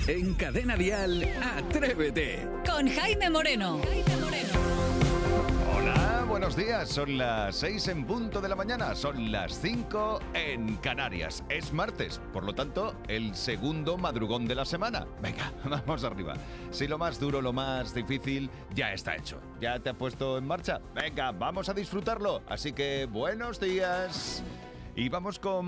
En Cadena Dial, Atrévete. Con Jaime Moreno. Hola, buenos días. Son las 6 en punto de la mañana. Son las 5 en Canarias. Es martes, por lo tanto, el segundo madrugón de la semana. Venga, vamos arriba. Si lo más duro, lo más difícil, ya está hecho. ¿Ya te has puesto en marcha? Venga, vamos a disfrutarlo. Así que, buenos días. Y vamos con